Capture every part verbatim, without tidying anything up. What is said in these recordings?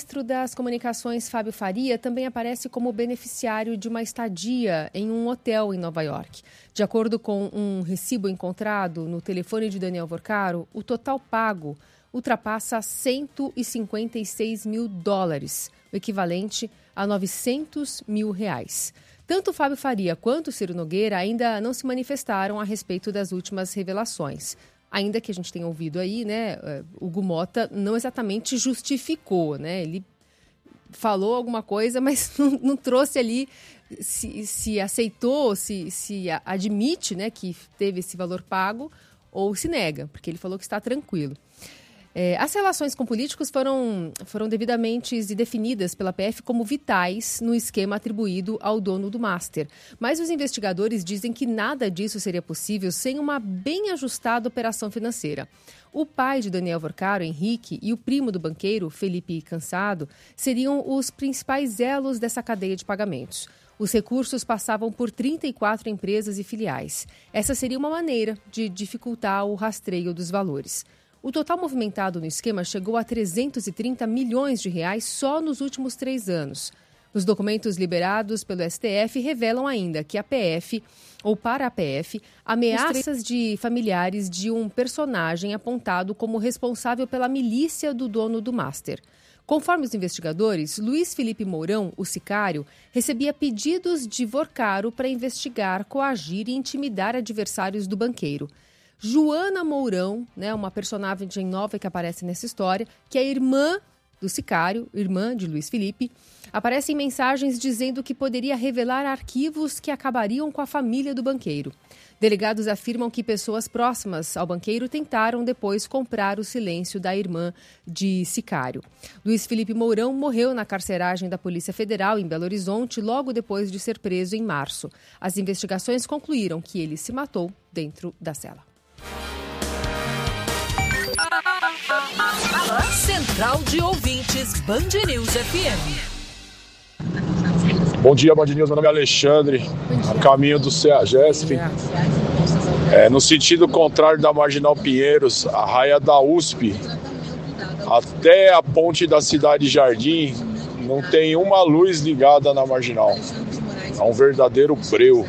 ministro das Comunicações, Fábio Faria, também aparece como beneficiário de uma estadia em um hotel em Nova York. De acordo com um recibo encontrado no telefone de Daniel Vorcaro, o total pago ultrapassa cento e cinquenta e seis mil dólares, o equivalente a novecentos mil reais. Tanto Fábio Faria quanto Ciro Nogueira ainda não se manifestaram a respeito das últimas revelações. Ainda que a gente tenha ouvido aí, né, o Hugo Mota não exatamente justificou, né? Ele falou alguma coisa, mas não, não trouxe ali se, se aceitou, se, se admite, né, que teve esse valor pago ou se nega, porque ele falou que está tranquilo. É, as relações com políticos foram, foram devidamente definidas pela P F como vitais no esquema atribuído ao dono do Master. Mas os investigadores dizem que nada disso seria possível sem uma bem ajustada operação financeira. O pai de Daniel Vorcaro, Henrique, e o primo do banqueiro, Felipe Cansado, seriam os principais elos dessa cadeia de pagamentos. Os recursos passavam por trinta e quatro empresas e filiais. Essa seria uma maneira de dificultar o rastreio dos valores. O total movimentado no esquema chegou a trezentos e trinta milhões de reais só nos últimos três anos. Os documentos liberados pelo S T F revelam ainda que a P F, ou para a P F, ameaças de familiares de um personagem apontado como responsável pela milícia do dono do Master. Conforme os investigadores, Luiz Felipe Mourão, o sicário, recebia pedidos de Vorcaro para investigar, coagir e intimidar adversários do banqueiro. Joana Mourão, né, uma personagem nova que aparece nessa história, que é irmã do sicário, irmã de Luiz Felipe, aparece em mensagens dizendo que poderia revelar arquivos que acabariam com a família do banqueiro. Delegados afirmam que pessoas próximas ao banqueiro tentaram depois comprar o silêncio da irmã de sicário. Luiz Felipe Mourão morreu na carceragem da Polícia Federal em Belo Horizonte logo depois de ser preso em março. As investigações concluíram que ele se matou dentro da cela. Central de Ouvintes, Band News F M. Bom dia, Band News. Meu nome é Alexandre, a caminho do CEAGESP. É, no sentido contrário da Marginal Pinheiros, a raia da U S P, até a ponte da Cidade Jardim, não tem uma luz ligada na Marginal. É um verdadeiro breu.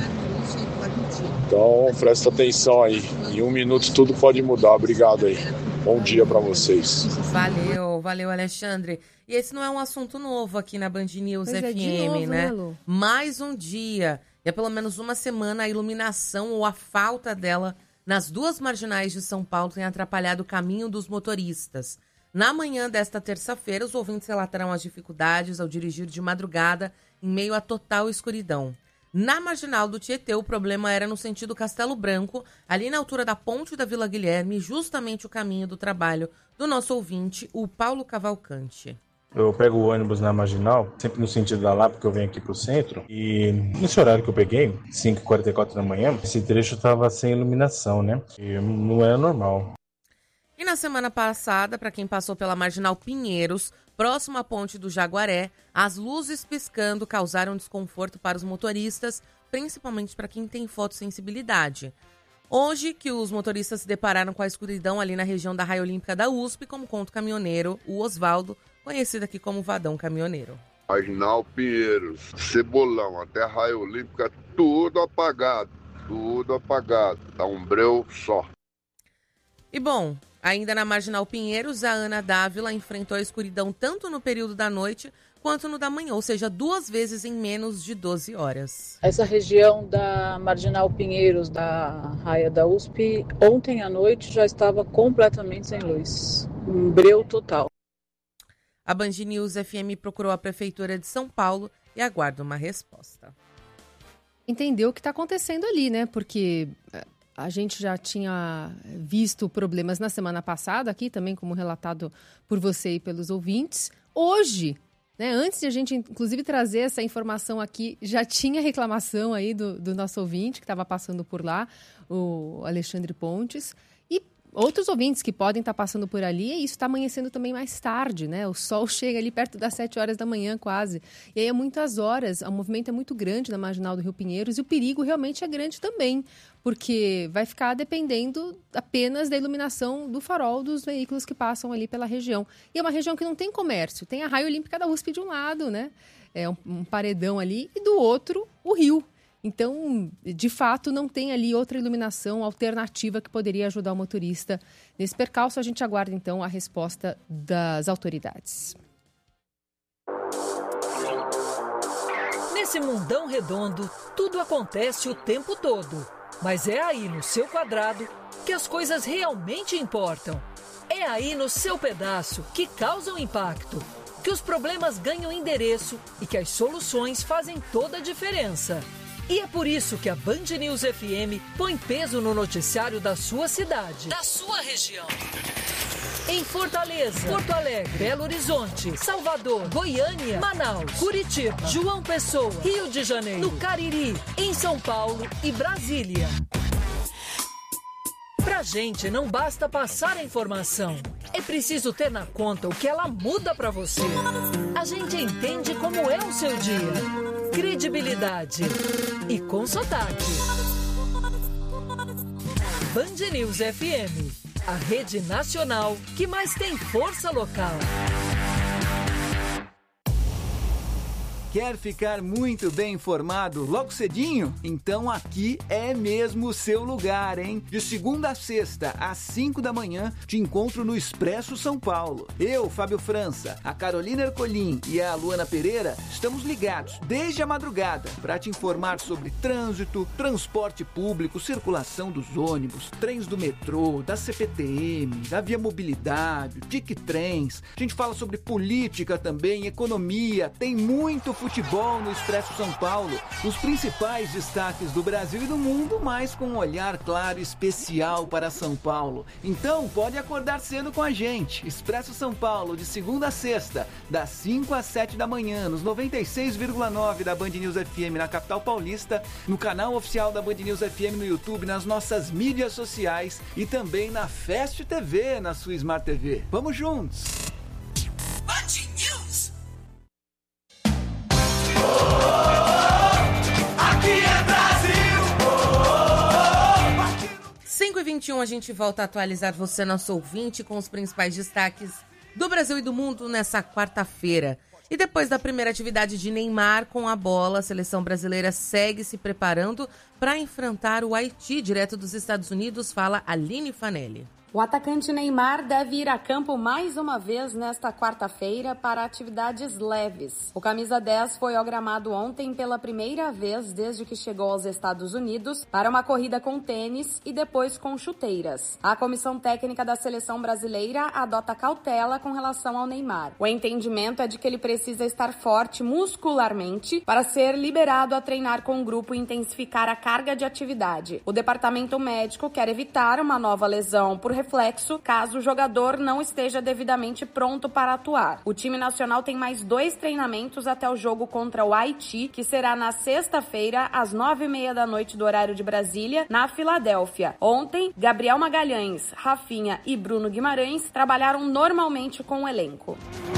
Então, presta atenção aí. Em um minuto tudo pode mudar. Obrigado aí. Bom dia para vocês. Valeu, valeu, Alexandre. E esse não é um assunto novo aqui na Band News pois F M, é, de novo, né? né, Lu? Mais um dia. E há pelo menos uma semana a iluminação ou a falta dela nas duas marginais de São Paulo tem atrapalhado o caminho dos motoristas. Na manhã desta terça-feira, os ouvintes relataram as dificuldades ao dirigir de madrugada em meio à total escuridão. Na marginal do Tietê, o problema era no sentido Castelo Branco, ali na altura da ponte da Vila Guilherme, justamente o caminho do trabalho do nosso ouvinte, o Paulo Cavalcante. Eu pego o ônibus na Marginal, sempre no sentido da Lapa, porque eu venho aqui pro centro. E nesse horário que eu peguei, cinco e quarenta e quatro da manhã, esse trecho estava sem iluminação, né? E não era normal. E na semana passada, para quem passou pela Marginal Pinheiros, próximo à ponte do Jaguaré, as luzes piscando causaram desconforto para os motoristas, principalmente para quem tem fotossensibilidade. Hoje, que os motoristas se depararam com a escuridão ali na região da Raia Olímpica da U S P, como conta o caminhoneiro, o Osvaldo, conhecido aqui como Vadão Caminhoneiro. Marginal Pinheiros, Cebolão, até a Raia Olímpica, tudo apagado, tudo apagado, tá um breu só. E bom, ainda na Marginal Pinheiros, a Ana Dávila enfrentou a escuridão tanto no período da noite quanto no da manhã, ou seja, duas vezes em menos de doze horas. Essa região da Marginal Pinheiros, da raia da U S P, ontem à noite já estava completamente sem luz. Um breu total. A Band News F M procurou a Prefeitura de São Paulo e aguarda uma resposta. Entendeu o que está acontecendo ali, né? Porque a gente já tinha visto problemas na semana passada aqui, também como relatado por você e pelos ouvintes. Hoje, né, antes de a gente, inclusive, trazer essa informação aqui, já tinha reclamação aí do, do nosso ouvinte que estava passando por lá, o Alexandre Pontes. E outros ouvintes que podem estar passando por ali, e isso está amanhecendo também mais tarde, né? O sol chega ali perto das sete horas da manhã quase. E aí é muitas horas, o movimento é muito grande na Marginal do Rio Pinheiros e o perigo realmente é grande também, porque vai ficar dependendo apenas da iluminação do farol dos veículos que passam ali pela região. E é uma região que não tem comércio, tem a Raia Olímpica da U S P de um lado, né? É um, um paredão ali, e do outro, o rio. Então, de fato, não tem ali outra iluminação alternativa que poderia ajudar o motorista nesse percalço. A gente aguarda, então, a resposta das autoridades. Nesse mundão redondo, tudo acontece o tempo todo. Mas é aí, no seu quadrado, que as coisas realmente importam. É aí, no seu pedaço, que causam impacto, que os problemas ganham endereço e que as soluções fazem toda a diferença. E é por isso que a Band News F M põe peso no noticiário da sua cidade, da sua região. Em Fortaleza, Porto Alegre, Belo Horizonte, Salvador, Goiânia, Manaus, Curitiba, João Pessoa, Rio de Janeiro, no Cariri, em São Paulo e Brasília. Pra gente não basta passar a informação, é preciso ter na conta o que ela muda pra você. A gente entende como é o seu dia. Credibilidade e com sotaque. Band News F M, a rede nacional que mais tem força local. Quer ficar muito bem informado logo cedinho? Então aqui é mesmo o seu lugar, hein? De segunda a sexta, às cinco da manhã, te encontro no Expresso São Paulo. Eu, Fábio França, a Carolina Ercolim e a Luana Pereira estamos ligados desde a madrugada para te informar sobre trânsito, transporte público, circulação dos ônibus, trens do metrô, da C P T M, da Via Mobilidade, Tic Trens. A gente fala sobre política também, economia, tem muito futebol no Expresso São Paulo, os principais destaques do Brasil e do mundo, mas com um olhar claro e especial para São Paulo. Então, pode acordar cedo com a gente. Expresso São Paulo, de segunda a sexta, das cinco às sete da manhã, nos noventa e seis vírgula nove da Band News F M na capital paulista, no canal oficial da Band News F M no YouTube, nas nossas mídias sociais e também na Fast T V, na sua Smart T V. Vamos juntos! Band News! Aqui é Brasil! cinco e vinte e um, a gente volta a atualizar você, nosso ouvinte, com os principais destaques do Brasil e do mundo nessa quarta-feira. E depois da primeira atividade de Neymar com a bola, a seleção brasileira segue se preparando para enfrentar o Haiti, direto dos Estados Unidos, fala Aline Fanelli. O atacante Neymar deve ir a campo mais uma vez nesta quarta-feira para atividades leves. O camisa dez foi ao gramado ontem pela primeira vez desde que chegou aos Estados Unidos para uma corrida com tênis e depois com chuteiras. A comissão técnica da seleção brasileira adota cautela com relação ao Neymar. O entendimento é de que ele precisa estar forte muscularmente para ser liberado a treinar com o grupo e intensificar a carga de atividade. O departamento médico quer evitar uma nova lesão por reflexo, caso o jogador não esteja devidamente pronto para atuar. O time nacional tem mais dois treinamentos até o jogo contra o Haiti, que será na sexta-feira, às nove e meia da noite do horário de Brasília, na Filadélfia. Ontem, Gabriel Magalhães, Rafinha e Bruno Guimarães trabalharam normalmente com o elenco.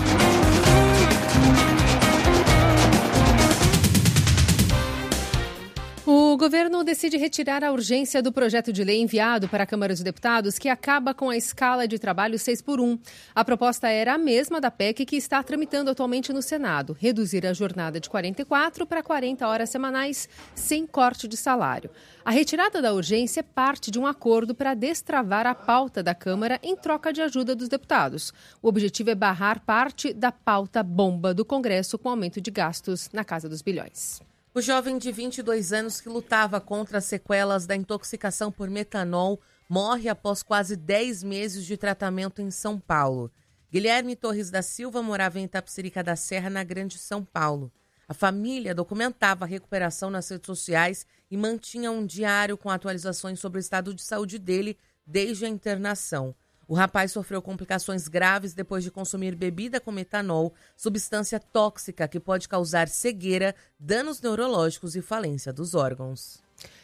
O governo decide retirar a urgência do projeto de lei enviado para a Câmara dos Deputados, que acaba com a escala de trabalho seis por um. A proposta era a mesma da P E C que está tramitando atualmente no Senado, reduzir a jornada de quarenta e quatro para quarenta horas semanais, sem corte de salário. A retirada da urgência é parte de um acordo para destravar a pauta da Câmara em troca de ajuda dos deputados. O objetivo é barrar parte da pauta bomba do Congresso com aumento de gastos na casa dos bilhões. O jovem de vinte e dois anos que lutava contra as sequelas da intoxicação por metanol morre após quase dez meses de tratamento em São Paulo. Guilherme Torres da Silva morava em Itapecerica da Serra, na Grande São Paulo. A família documentava a recuperação nas redes sociais e mantinha um diário com atualizações sobre o estado de saúde dele desde a internação. O rapaz sofreu complicações graves depois de consumir bebida com metanol, substância tóxica que pode causar cegueira, danos neurológicos e falência dos órgãos.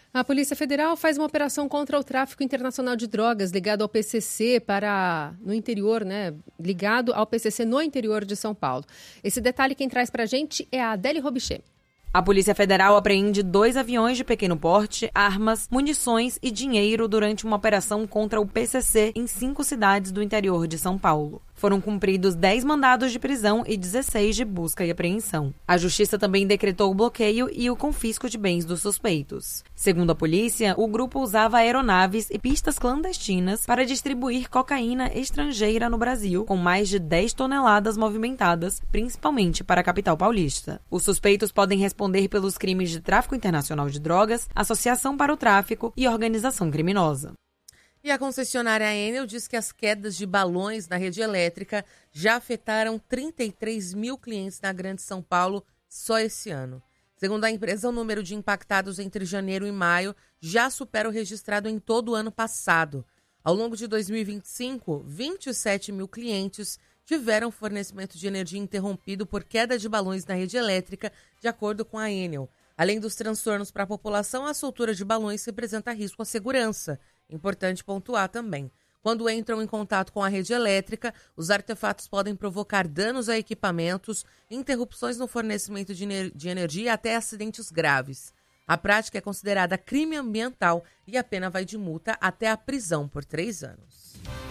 A Polícia Federal faz uma operação contra o tráfico internacional de drogas ligado ao P C C para no interior, né? Ligado ao P C C no interior de São Paulo. Esse detalhe quem traz para a gente é a Adélia Robichê. A Polícia Federal apreende dois aviões de pequeno porte, armas, munições e dinheiro durante uma operação contra o P C C em cinco cidades do interior de São Paulo. Foram cumpridos dez mandados de prisão e dezesseis de busca e apreensão. A Justiça também decretou o bloqueio e o confisco de bens dos suspeitos. Segundo a polícia, o grupo usava aeronaves e pistas clandestinas para distribuir cocaína estrangeira no Brasil, com mais de dez toneladas movimentadas, principalmente para a capital paulista. Os suspeitos podem responder pelos crimes de tráfico internacional de drogas, associação para o tráfico e organização criminosa. E a concessionária Enel diz que as quedas de balões na rede elétrica já afetaram trinta e três mil clientes na Grande São Paulo só esse ano. Segundo a empresa, o número de impactados entre janeiro e maio já supera o registrado em todo o ano passado. Ao longo de dois mil e vinte e cinco, vinte e sete mil clientes tiveram fornecimento de energia interrompido por queda de balões na rede elétrica, de acordo com a Enel. Além dos transtornos para a população, a soltura de balões representa risco à segurança. Importante pontuar também. Quando entram em contato com a rede elétrica, os artefatos podem provocar danos a equipamentos, interrupções no fornecimento de, ener- de energia e até acidentes graves. A prática é considerada crime ambiental e a pena vai de multa até a prisão por três anos.